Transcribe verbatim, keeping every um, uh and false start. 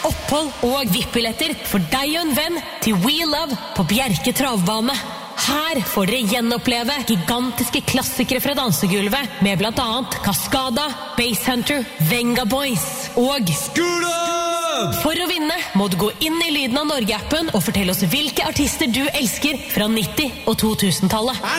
opphold og V I P-billetter for deg og en venn til We Love på Bjerke travbane. Her får dere gjenoppleve gigantiske klassikere fra dansegulvet med blant annet Cascada, Basshunter, Venga Boys og Skula! For å vinne må du gå inn i Lyden av Norge-appen og fortelle oss hvilke artister du elsker fra nitti- og to tusen-tallet.